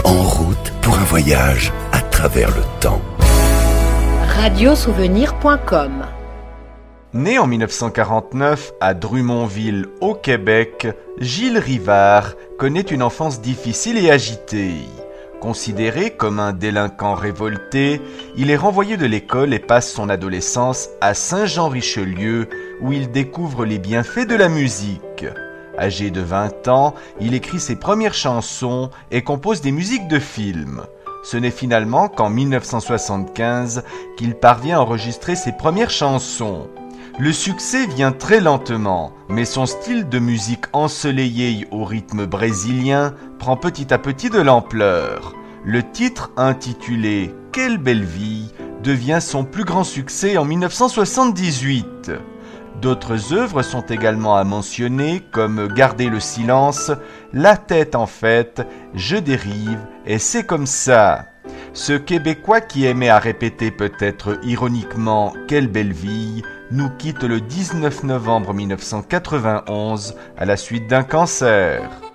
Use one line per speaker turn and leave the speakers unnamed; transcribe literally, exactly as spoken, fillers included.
En route pour un voyage à travers le temps.
radio souvenir point com.
Né en dix-neuf cent quarante-neuf à Drummondville, au Québec, Gilles Rivard connaît une enfance difficile et agitée. Considéré comme un délinquant révolté, il est renvoyé de l'école et passe son adolescence à Saint-Jean-Richelieu, où il découvre les bienfaits de la musique. Âgé de vingt ans, il écrit ses premières chansons et compose des musiques de films. Ce n'est finalement qu'en dix-neuf cent soixante-quinze qu'il parvient à enregistrer ses premières chansons. Le succès vient très lentement, mais son style de musique ensoleillée au rythme brésilien prend petit à petit de l'ampleur. Le titre intitulé « Quelle belle vie » devient son plus grand succès en dix-neuf cent soixante-dix-huit. D'autres œuvres sont également à mentionner comme « Garder le silence »,« La tête en fête »,« Je dérive » et « C'est comme ça ». Ce Québécois qui aimait à répéter peut-être ironiquement « Quelle belle vie » nous quitte le dix-neuf novembre mille neuf cent quatre-vingt-onze à la suite d'un cancer.